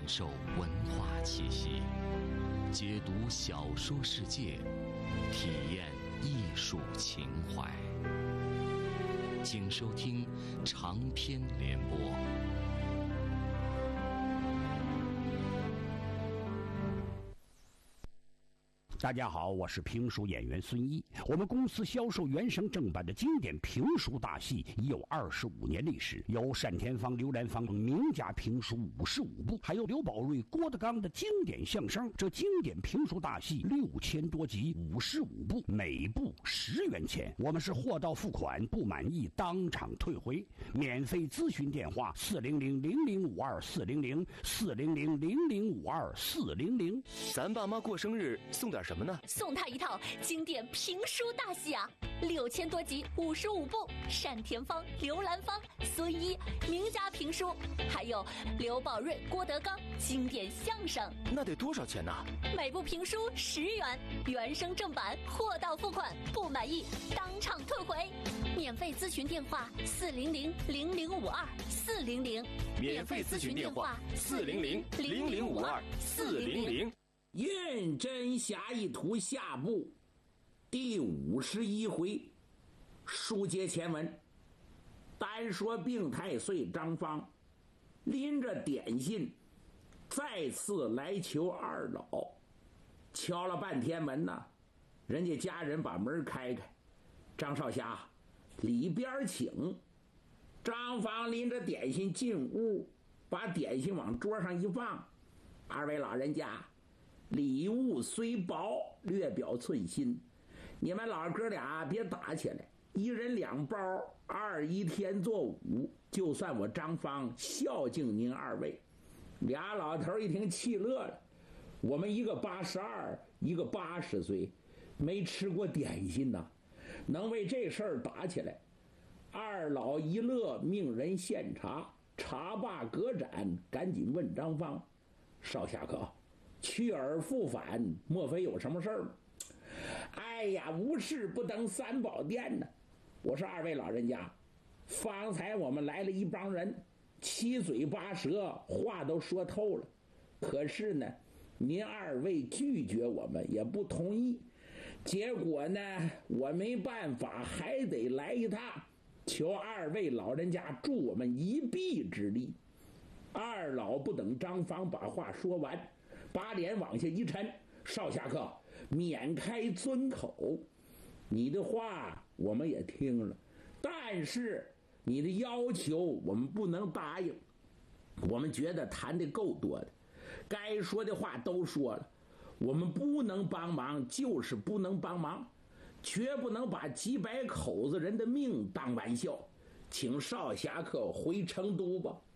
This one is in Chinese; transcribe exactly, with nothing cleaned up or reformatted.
受文化气息，解读小说世界，体验艺术情怀。请收听长篇联播。 大家好，我是评书演员孙一。我们公司销售原声正版的经典评书大戏已有二十五年历史，有单田芳、刘兰芳等名家评书五十五部，还有刘宝瑞、郭德纲的经典相声。这经典评书大戏六千多集，五十五部，每部十元钱。我们是货到付款，不满意当场退回。免费咨询电话：四零零零零五二四零零四零零零零五二四零零。 咱爸妈过生日送点什么呢？ 送他一套经典评书大戏啊，六千多集，五十五部，单田芳、刘兰芳、孙一名家评书，还有刘宝瑞、郭德纲经典相声。 那得多少钱呢？ 每部评书十元，原声正版，货到付款，不满意当场退回。免费咨询电话：四零零零零五二四零零。 免费咨询电话：四零零零零五二四零零。 胤禛侠义图下部第五十一回，书接前文。单说病太岁张方拎着点心再次来求二老，敲了半天门呢，人家家人把门开开，张少侠里边请。张方拎着点心进屋，把点心往桌上一放，二位老人家，礼物虽薄，略表寸心，你们老哥俩别打起来，一人两包，二一天作五，就算我张方孝敬您二位。俩老头一听气乐了，我们一个八十二，一个八十岁，没吃过点心呐，能为这事儿打起来？二老一乐，命人献茶，茶罢隔盏，赶紧问张方：少侠客，去而复返，莫非有什么事儿吗？哎呀，无事不登三宝殿呢。我说二位老人家，方才我们来了一帮人，七嘴八舌，话都说透了，可是呢，您二位拒绝我们，也不同意，结果呢，我没办法，还得来一趟，求二位老人家助我们一臂之力。二老不等张方把话说完，把脸往下一沉：少侠客，免开尊口，你的话我们也听了，但是你的要求我们不能答应，我们觉得谈的够多的，该说的话都说了，我们不能帮忙就是不能帮忙，绝不能把几百口子人的命当玩笑，请少侠客回成都吧。